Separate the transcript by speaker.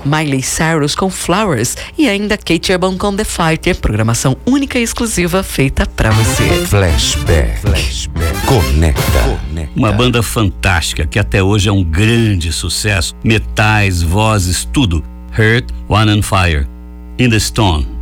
Speaker 1: Miley Cyrus com Flowers e ainda Kate Urban com The Fighter, programação única e exclusiva feita pra você.
Speaker 2: Flashback. Conecta.
Speaker 3: Uma banda fantástica que até hoje é um grande sucesso. Metais, vozes, tudo. Heart, One and Fire. In the Stone.